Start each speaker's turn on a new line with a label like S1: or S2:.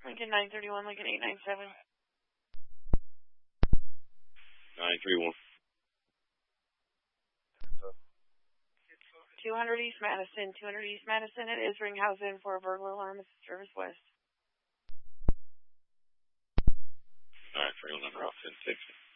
S1: Lincoln 931, Lincoln 897.
S2: 931.
S1: 200 East Madison. 200 East Madison. It is Ringhausen for a burglar alarm. Service West.
S2: All right, for your number off 1060.